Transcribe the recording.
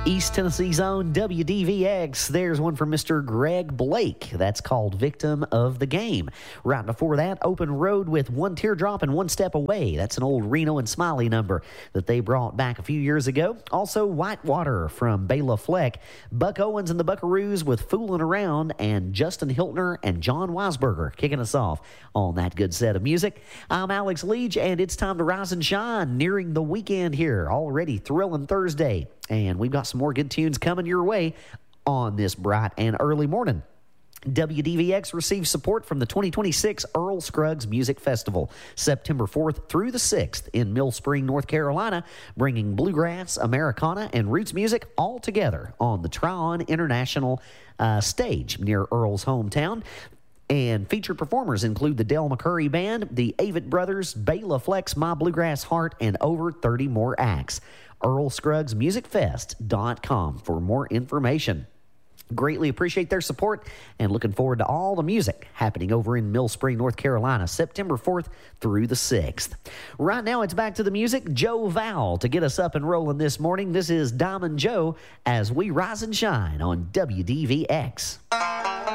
East Tennessee's own WDVX. There's one from Mr. Greg Blake. That's called Victim of the Game. Right before that, Open Road with One Teardrop and One Step Away. That's an old Reno and Smiley number that they brought back a few years ago. Also, Whitewater from Bela Fleck. Buck Owens and the Buckaroos with Foolin' Around, and Justin Hiltner and John Weisberger kicking us off on that good set of music. I'm Alex Leach, and it's time to rise and shine. Nearing the weekend here. Already thrilling Thursday. And we've got some more good tunes coming your way on this bright and early morning. WDVX receives support from the 2026 Earl Scruggs Music Festival, September 4th through the 6th in Mill Spring, North Carolina, bringing bluegrass, Americana, and roots music all together on the Tryon International stage near Earl's hometown. And featured performers include the Del McCurry Band, the Avett Brothers, Bela Fleck's My Bluegrass Heart, and over 30 more acts. EarlScruggsMusicFest.com for more information. Greatly appreciate their support and looking forward to all the music happening over in Mill Spring, North Carolina, September 4th through the 6th. Right now, it's back to the music. Joe Val to get us up and rolling this morning. This is Diamond Joe as we rise and shine on WDVX.